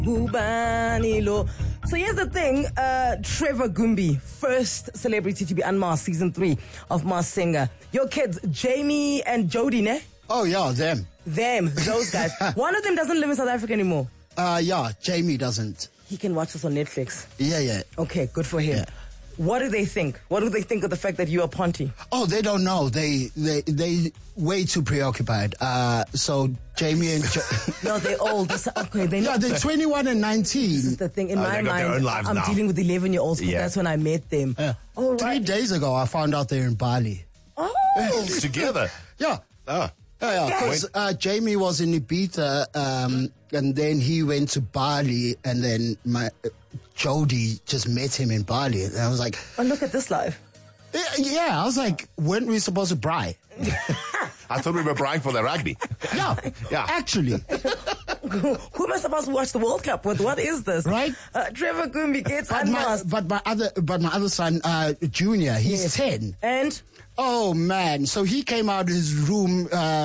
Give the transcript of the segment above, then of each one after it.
Bubanilo. So here's the thing, Trevor Gumbi, first celebrity to be unmasked, season 3 of Masked Singer. Your kids, Jamie and Jody, ne? Oh, yeah, them. Those guys. One of them doesn't live in South Africa anymore. Yeah, Jamie doesn't. He can watch this on Netflix. Yeah. Okay, good for him. Yeah. What do they think? What do they think of the fact that you are Ponty? Oh, they don't know. They way too preoccupied. So Jamie and no, they're old. Okay, they're 21 and 19. This is the thing. In my mind, I'm now. dealing with 11-year-olds because that's when I met them. Yeah. Oh, right. 3 days ago, I found out they're in Bali. Oh, together. Yeah. Ah. Yeah, because Jamie was in Ibiza, and then he went to Bali, and then Jody just met him in Bali, and I was like, "Oh, look at this life." Yeah, I was like, weren't we supposed to braai? I thought we were braaiing for the rugby. Yeah, actually. Who am I supposed to watch the World Cup with? What is this? Right? Trevor Gumbi gets unmasked. But my other son, Junior, he's 10. And? Oh, man. So he came out of his room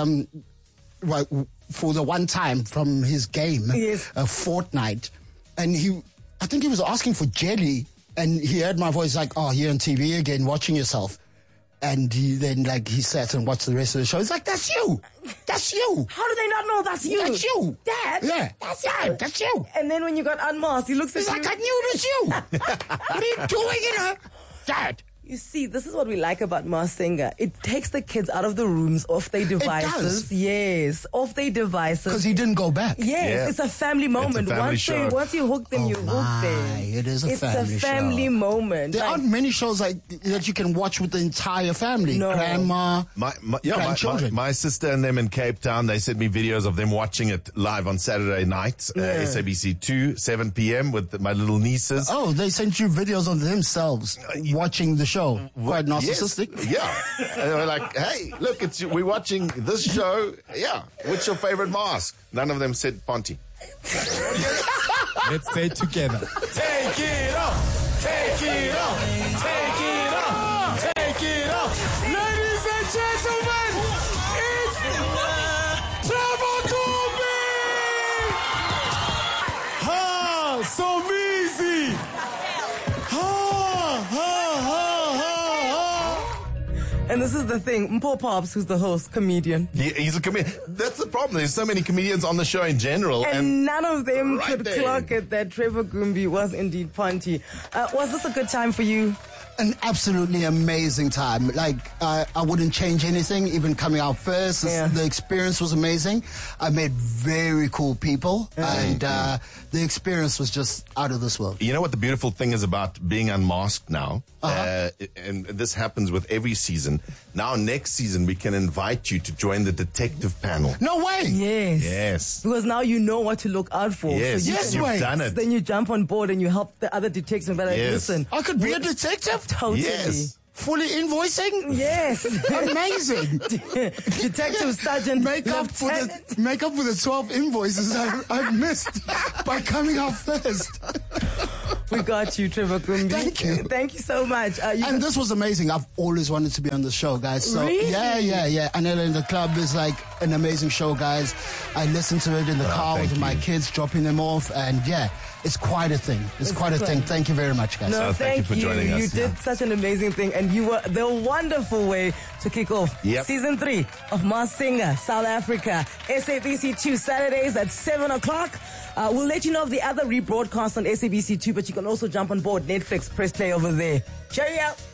for the one time from his game, a fortnight. And I think he was asking for jelly. And he heard my voice like, oh, you're on TV again, watching yourself. And he sat and watched the rest of the show. He's like, that's you. That's you. How do they not know that's you? That's you. Dad? Yeah. That's you. And then when you got unmasked, he looks at you. He's like, I knew it was you. What are you doing, Dad? You see, this is what we like about Masked Singer. It takes the kids out of the rooms, off their devices. It does. Yes, off their devices. Because he didn't go back. Yes, It's a family moment. It's a family show. Once you hook them, you hook them. It is It's a family moment. There aren't many shows that you can watch with the entire family. No. Grandma, grandchildren. My sister and them in Cape Town, they sent me videos of them watching it live on Saturday nights, SABC 2, 7 p.m. with my little nieces. Oh, they sent you videos of themselves watching the show. Quite narcissistic. Yes. Yeah. And they were like, hey, look, we're watching this show. Yeah. What's your favorite mask? None of them said Ponty. Let's say it together. Take it off. Take it off. Take it off. Take it off. Ladies and gentlemen, it's Trevor Gumbi. So easy. And this is the thing. Mpo Pops, who's the host, comedian. He's a comedian. That's the problem. There's so many comedians on the show in general. And none of them could there. clock it that Trevor Gumbi was indeed Ponty. Was this a good time for you? An absolutely amazing time. I wouldn't change anything, even coming out first. The experience was amazing. I met very cool people, and the experience was just out of this world. You know what the beautiful thing is about being unmasked now? And this happens with every season. Now, next season, we can invite you to join the detective panel. No way! Yes. Because now you know what to look out for. Yes, So you've done it. Then you jump on board and you help the other detectives. But listen, I could be a detective? Totally. Yes. Fully invoicing? Yes. Amazing. Detective Sergeant Make up for the 12 invoices I've missed by coming out first. We got you, Trevor Gumbi. Thank you. Thank you so much. And this was amazing. I've always wanted to be on the show, guys. So really? Yeah. Anela in the Club is like an amazing show, guys. I listen to it in the car with my kids, dropping them off, and it's quite a thing. It's quite a thing. Thank you very much, guys. No, thank you for joining us. You did such an amazing thing, and you were the wonderful way to kick off season 3 of Masked Singer, South Africa, SABC 2, Saturdays at 7 o'clock. We'll let you know of the other rebroadcast on SABC 2, but you can also jump on board Netflix, press play over there. Cheerio.